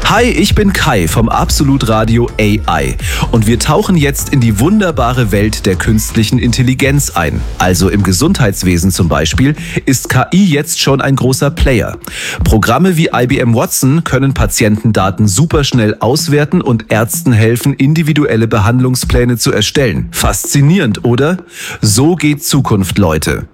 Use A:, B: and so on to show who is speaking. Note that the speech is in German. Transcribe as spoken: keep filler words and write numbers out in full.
A: Hi, ich bin Kai vom Absolut Radio A I und wir tauchen jetzt in die wunderbare Welt der künstlichen Intelligenz ein. Also im Gesundheitswesen zum Beispiel ist K I jetzt schon ein großer Player. Programme wie I B M Watson können Patientendaten superschnell auswerten und Ärzten helfen, individuelle Behandlungspläne zu erstellen. Faszinierend, oder? So geht Zukunft, Leute.